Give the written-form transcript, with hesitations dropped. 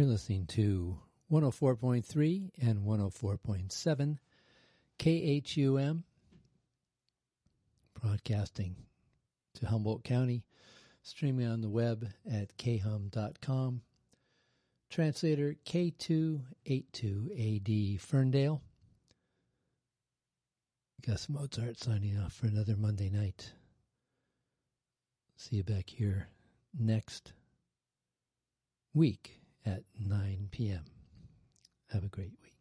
listening to 104.3 and 104.7 KHUM, broadcasting to Humboldt County, streaming on the web at khum.com. Translator K282AD Ferndale. Gus Mozart signing off for another Monday night. See you back here next week at 9 p.m. Have a great week.